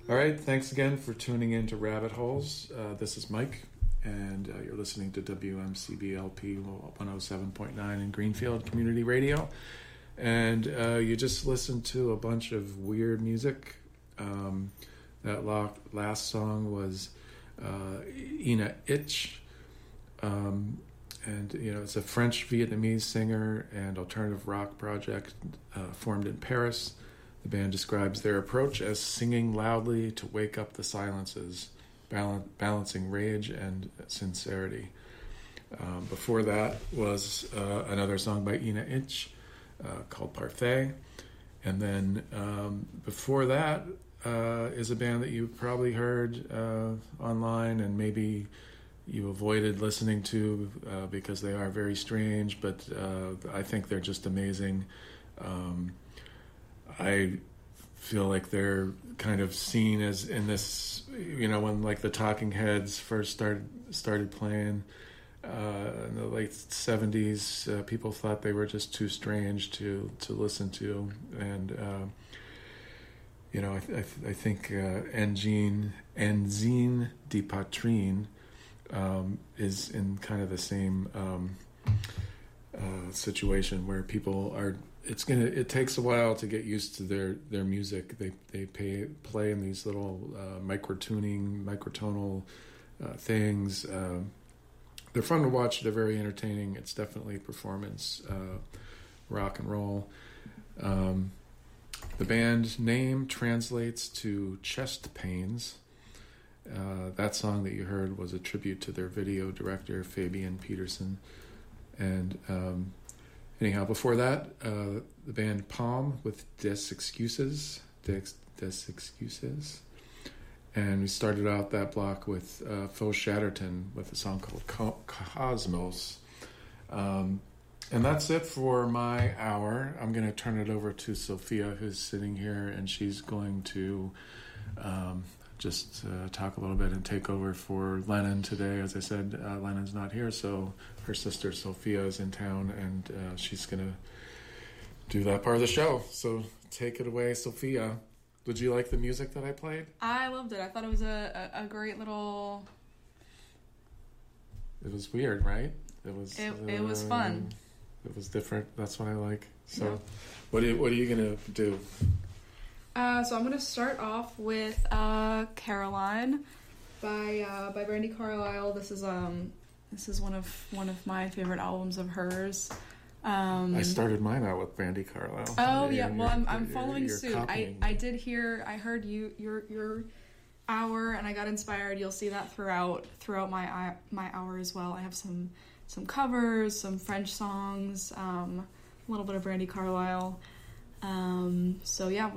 All right, thanks again for tuning in to Rabbit Holes. This is Mike, and you're listening to WMCBLP 107.9 in Greenfield Community Radio. And you just listened to a bunch of weird music. That last song was Ina Ich. And, you know, it's a French-Vietnamese singer and alternative rock project formed in Paris. The band describes their approach as singing loudly to wake up the silences, balancing rage and sincerity. Before that was another song by Ina Ich called Parfait. And then before that is a band that you probably heard online and maybe you avoided listening to because they are very strange, but I think they're just amazing. I feel like they're kind of seen as in this, you know, when like the Talking Heads first started playing in the late 70s, people thought they were just too strange to listen to, and you know, I think Engine de Patrine is in kind of the same situation where people are. It takes a while to get used to their music. They play in these little microtonal things. They're fun to watch. They're very entertaining. It's definitely performance rock and roll. The band name translates to chest pains. That song that you heard was a tribute to their video director, Fabian Peterson. And anyhow, before that, the band Palm with Des Excuses. And we started out that block with Phil Shatterton with a song called Cosmos. And that's it for my hour. I'm going to turn it over to Sophia, who's sitting here, and she's going to just talk a little bit and take over for Lennon today. As I said, Lennon's not here, so her sister Sophia is in town, and she's going to do that part of the show. So take it away, Sophia. Did you like the music that I played? I loved it. I thought it was a great little... It was weird, right? It was fun. It was different. That's what I like. So yeah. What are you going to do? So I'm going to start off with Caroline by Brandi Carlile. This is one of my favorite albums of hers. I started mine out with Brandi Carlile. Oh yeah, well I'm following suit. I heard your hour, and I got inspired. You'll see that throughout my hour as well. I have some covers, some French songs, a little bit of Brandi Carlile. So yeah.